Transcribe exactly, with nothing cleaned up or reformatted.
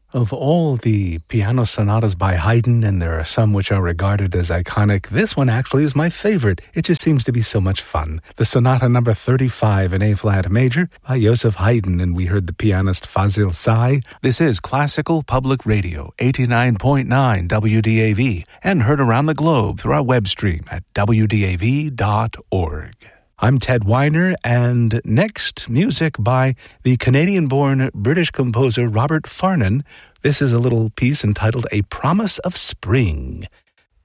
Of all the piano sonatas by Haydn, and there are some which are regarded as iconic, this one actually is my favorite. It just seems to be so much fun. The Sonata number thirty-five in A-flat major by Joseph Haydn, and we heard the pianist Fazil Say. This is Classical Public Radio, eighty-nine point nine W D A V, and heard around the globe through our web stream at W D A V dot org. I'm Ted Weiner, and next, music by the Canadian-born British composer Robert Farnon. This is a little piece entitled A Promise of Spring.